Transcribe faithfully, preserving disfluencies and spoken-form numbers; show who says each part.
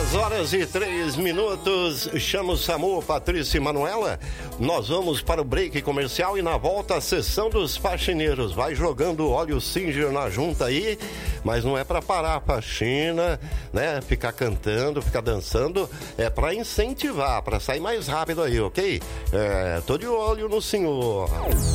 Speaker 1: dez horas e três minutos. Chama o SAMU, Patrícia e Manuela. Nós vamos para o break comercial e na volta a sessão dos faxineiros. Vai jogando óleo Singer na junta aí, mas não é para parar a faxina, né? Ficar cantando, ficar dançando. É para incentivar, para sair mais rápido aí, ok? É, tô de olho no senhor.